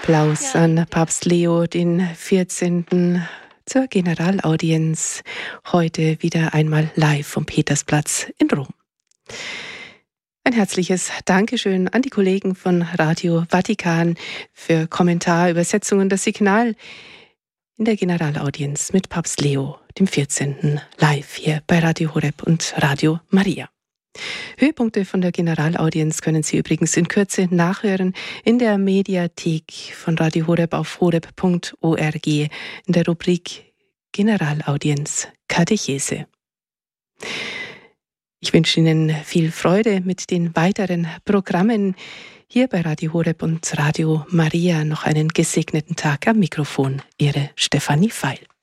Applaus an Papst Leo den 14. zur Generalaudienz. Heute wieder einmal live vom Petersplatz in Rom. Ein herzliches Dankeschön an die Kollegen von Radio Vatikan für Kommentar, Übersetzung und das Signal in der Generalaudienz mit Papst Leo dem 14. live hier bei Radio Horeb und Radio Maria. Höhepunkte von der Generalaudienz können Sie übrigens in Kürze nachhören in der Mediathek von Radio Horeb auf horeb.org in der Rubrik Generalaudienz Katechese. Ich wünsche Ihnen viel Freude mit den weiteren Programmen hier bei Radio Horeb und Radio Maria. Noch einen gesegneten Tag am Mikrofon. Ihre Stefanie Feil.